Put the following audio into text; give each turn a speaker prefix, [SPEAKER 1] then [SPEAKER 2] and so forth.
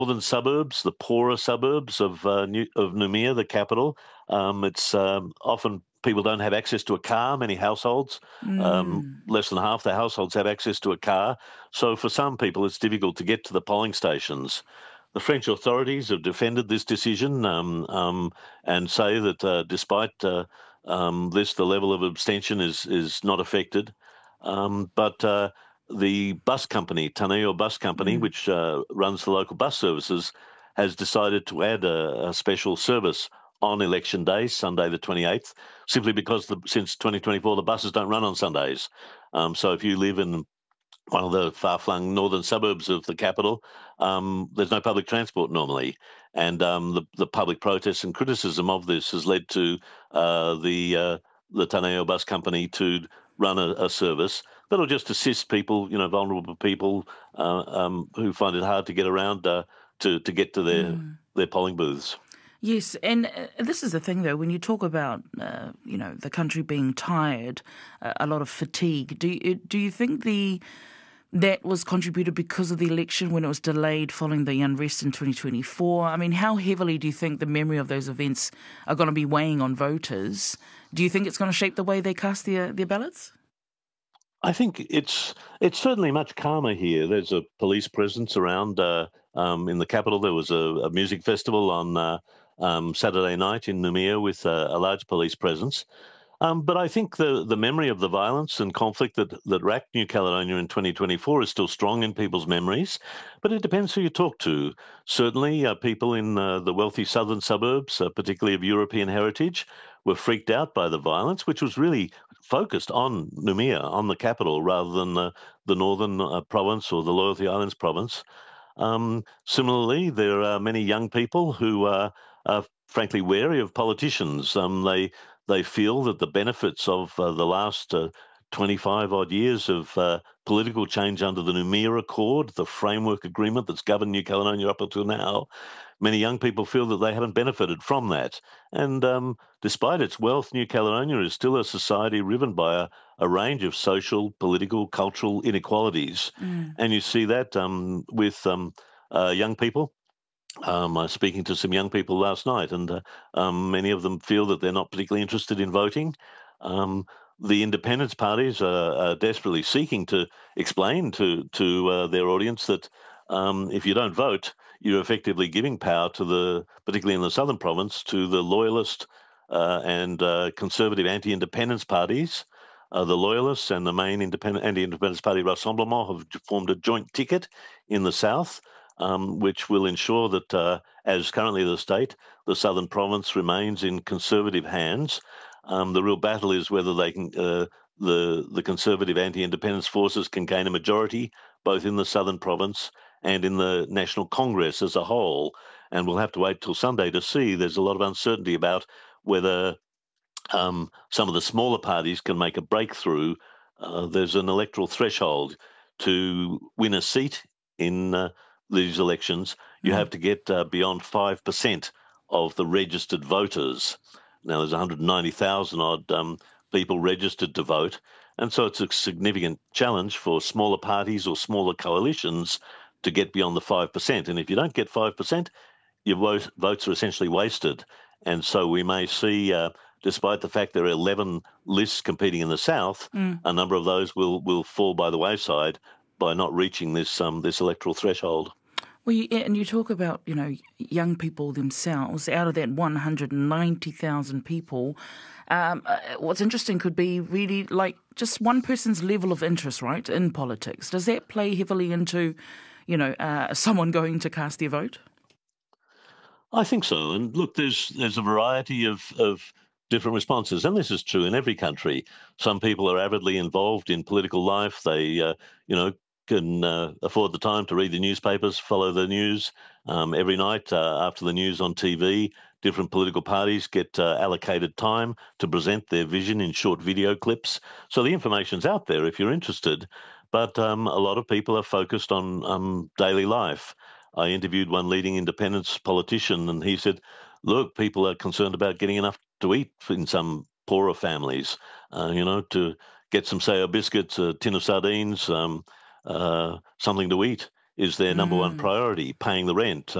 [SPEAKER 1] northern suburbs, the poorer suburbs of Noumea, the capital. It's often people don't have access to a car. Many households,
[SPEAKER 2] Mm.
[SPEAKER 1] less than half the households have access to a car. So for some people, it's difficult to get to the polling stations. The French authorities have defended this decision and say that despite this, the level of abstention is not affected. But the bus company, Taneo Bus Company,
[SPEAKER 2] Mm.
[SPEAKER 1] which runs the local bus services, has decided to add a special service on election day, Sunday the 28th, simply because since 2024 the buses don't run on Sundays. So if you live in one of the far-flung northern suburbs of the capital, there's no public transport normally. And the public protests and criticism of this has led to the Taneo Bus Company to run a service that'll just assist people, vulnerable people who find it hard to get around to get to
[SPEAKER 2] Mm.
[SPEAKER 1] their polling booths.
[SPEAKER 2] Yes, and this is the thing, though, when you talk about, the country being tired, a lot of fatigue, do you think that was contributed because of the election when it was delayed following the unrest in 2024? I mean, how heavily do you think the memory of those events are going to be weighing on voters? Do you think it's going to shape the way they cast their ballots?
[SPEAKER 1] I think it's certainly much calmer here. There's a police presence around in the capital. There was a music festival on Saturday night in Noumea with a large police presence. But I think the memory of the violence and conflict that racked New Caledonia in 2024 is still strong in people's memories. But it depends who you talk to. Certainly, people in the wealthy southern suburbs, particularly of European heritage, were freaked out by the violence, which was really focused on Noumea, on the capital, rather than the northern province or the Loyalty Islands province. Similarly, there are many young people who are frankly wary of politicians. They feel that the benefits of the last 25 odd years of political change under the Noumea Accord, the framework agreement that's governed New Caledonia up until now, many young people feel that they haven't benefited from that. And despite its wealth, New Caledonia is still a society riven by a range of social, political, cultural inequalities.
[SPEAKER 2] Mm.
[SPEAKER 1] And you see that with young people. I was speaking to some young people last night, and many of them feel that they're not particularly interested in voting. Um, the independence parties are desperately seeking to explain to their audience that if you don't vote, you're effectively giving power particularly in the southern province, to the loyalist and conservative anti-independence parties. The Loyalists and the main anti-independence party Rassemblement have formed a joint ticket in the south, which will ensure that, as currently the southern province remains in conservative hands. The real battle is whether they can, the conservative anti-independence forces can gain a majority both in the southern province and in the National Congress as a whole. And we'll have to wait till Sunday to see. There's a lot of uncertainty about whether some of the smaller parties can make a breakthrough. There's an electoral threshold to win a seat in these elections. You
[SPEAKER 2] Mm.
[SPEAKER 1] have to get beyond 5% of the registered voters. Now, there's 190,000 odd people registered to vote, and so it's a significant challenge for smaller parties or smaller coalitions to get beyond the 5%. And if you don't get 5%, your votes are essentially wasted. And so we may see, despite the fact there are 11 lists competing in the south,
[SPEAKER 2] Mm.
[SPEAKER 1] a number of those will fall by the wayside by not reaching this electoral threshold.
[SPEAKER 2] Well, and you talk about, young people themselves. Out of that 190,000 people, what's interesting could be really like just one person's level of interest, right, in politics. Does that play heavily into, someone going to cast their vote?
[SPEAKER 1] I think so. And look, there's a variety of different responses, and this is true in every country. Some people are avidly involved in political life. They, can afford the time to read the newspapers, follow the news every night after the news on TV. Different political parties get allocated time to present their vision in short video clips. So the information's out there if you're interested. But a lot of people are focused on daily life. I interviewed one leading independence politician, and he said, look, people are concerned about getting enough to eat in some poorer families, to get some sour biscuits, a tin of sardines, something to eat is their number one priority, paying the rent.